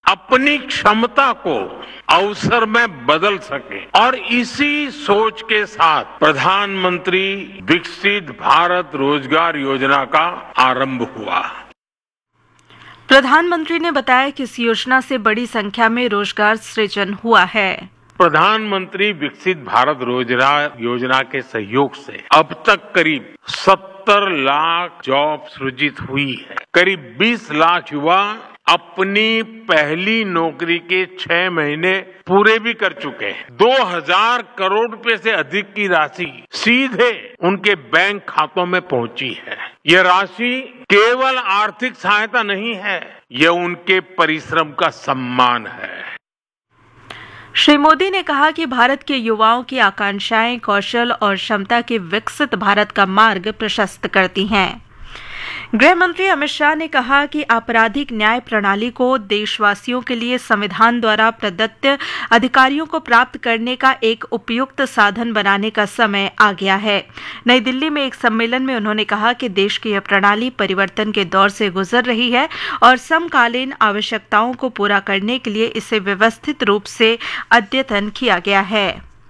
अपनी क्षमता को अवसर में बदल सके और इसी सोच के साथ प्रधानमंत्री विकसित भारत रोजगार योजना का आरंभ हुआ। प्रधानमंत्री ने बताया कि इस योजना से बड़ी संख्या में रोजगार सृजन हुआ है। प्रधानमंत्री विकसित भारत रोजगार योजना के सहयोग से अब तक करीब 70 लाख जॉब सृजित हुई है। करीब 20 लाख युवा अपनी पहली नौकरी के 6 महीने पूरे भी कर चुके हैं। 2000 करोड़ रुपए से अधिक की राशि सीधे उनके बैंक खातों में पहुंची है। यह राशि केवल आर्थिक सहायता नहीं है, यह उनके परिश्रम का सम्मान है। श्री मोदी ने कहा कि भारत के युवाओं की आकांक्षाएं कौशल और क्षमता के विकसित भारत का मार्ग प्रशस्त करती हैं। गृह मंत्री अमित शाह ने कहा कि आपराधिक न्याय प्रणाली को देशवासियों के लिए संविधान द्वारा प्रदत्त अधिकारियों को प्राप्त करने का एक उपयुक्त साधन बनाने का समय आ गया है। नई दिल्ली में एक सम्मेलन में उन्होंने कहा कि देश की यह प्रणाली परिवर्तन के दौर से गुजर रही है और समकालीन आवश्यकताओं को पूरा करने के लिए इसे व्यवस्थित रूप से अद्यतन किया गया है।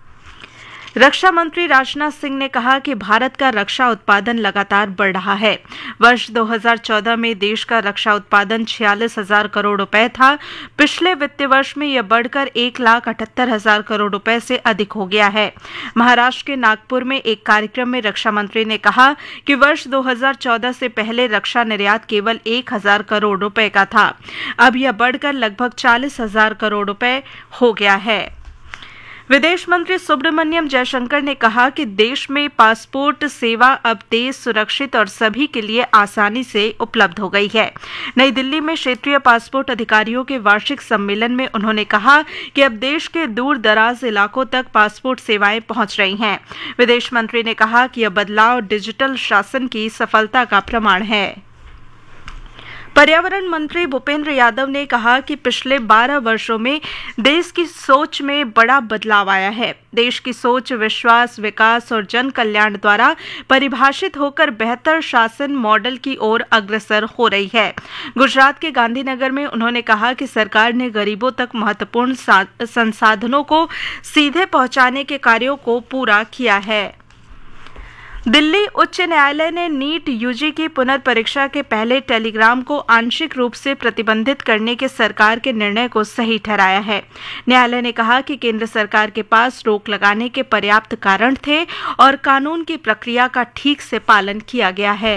रक्षा मंत्री राजनाथ सिंह ने कहा कि भारत का रक्षा उत्पादन लगातार बढ़ रहा है। वर्ष 2014 में देश का रक्षा उत्पादन 46,000 करोड़ रुपए था। पिछले वित्तीय वर्ष में यह बढ़कर 1,78,000 करोड़ रुपए से अधिक हो गया है। महाराष्ट्र के नागपुर में एक कार्यक्रम में रक्षा मंत्री ने कहा कि वर्ष 2014 से पहले रक्षा निर्यात केवल 1,000 करोड़ रुपए का था। अब यह बढ़कर लगभग 40,000 करोड़ रुपए हो गया है। विदेश मंत्री सुब्रमण्यम जयशंकर ने कहा कि देश में पासपोर्ट सेवा अब तेज, सुरक्षित और सभी के लिए आसानी से उपलब्ध हो गई है। नई दिल्ली में क्षेत्रीय पासपोर्ट अधिकारियों के वार्षिक सम्मेलन में उन्होंने कहा कि अब देश के दूर दराज इलाकों तक पासपोर्ट सेवाएं पहुंच रही हैं। विदेश मंत्री ने कहा कि यह बदलाव डिजिटल शासन की सफलता का प्रमाण है। पर्यावरण मंत्री भूपेंद्र यादव ने कहा कि पिछले 12 वर्षों में देश की सोच में बड़ा बदलाव आया है। देश की सोच विश्वास, विकास और जन कल्याण द्वारा परिभाषित होकर बेहतर शासन मॉडल की ओर अग्रसर हो रही है। गुजरात के गांधीनगर में उन्होंने कहा कि सरकार ने गरीबों तक महत्वपूर्ण संसाधनों को सीधे पहुंचाने के कार्यों को पूरा किया है। दिल्ली उच्च न्यायालय ने नीट यूजी की पुनर्परीक्षा के पहले टेलीग्राम को आंशिक रूप से प्रतिबंधित करने के सरकार के निर्णय को सही ठहराया है। न्यायालय ने कहा कि केंद्र सरकार के पास रोक लगाने के पर्याप्त कारण थे और कानून की प्रक्रिया का ठीक से पालन किया गया है।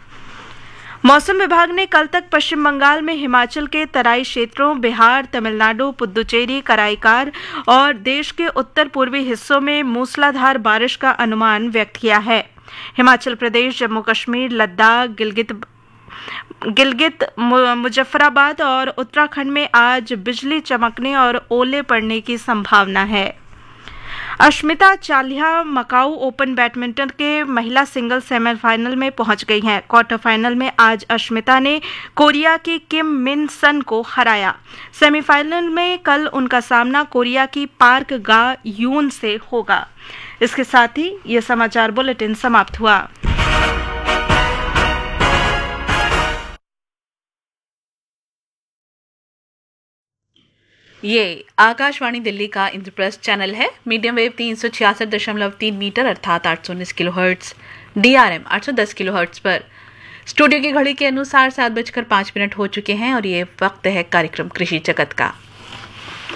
मौसम विभाग ने कल तक पश्चिम बंगाल में हिमाचल के तराई क्षेत्रों, बिहार, तमिलनाडु, पुद्दुचेरी, कराईकार और देश के उत्तर पूर्वी हिस्सों में मूसलाधार बारिश का अनुमान व्यक्त किया है। हिमाचल प्रदेश, जम्मू कश्मीर, लद्दाख, गिलगित, मुजफ्फराबाद और उत्तराखंड में आज बिजली चमकने और ओले पड़ने की संभावना है। अश्मिता चालिहा मकाऊ ओपन बैडमिंटन के महिला सिंगल सेमीफाइनल में पहुंच गई हैं। क्वार्टर फाइनल में आज अश्मिता ने कोरिया की किम मिन सन को हराया। सेमीफाइनल में कल उनका सामना कोरिया की पार्क गा यून से होगा। इसके साथ ही यह समाचार बुलेटिन समाप्त हुआ। ये आकाशवाणी दिल्ली का इंद्रप्रस्थ चैनल है। मीडियम वेव 366.3 मीटर अर्थात 819 किलोहर्ट्ज, DRM 810 किलोहर्ट्ज पर। स्टूडियो की घड़ी के अनुसार 7:05 हो चुके हैं और ये वक्त है कार्यक्रम कृषि जगत का।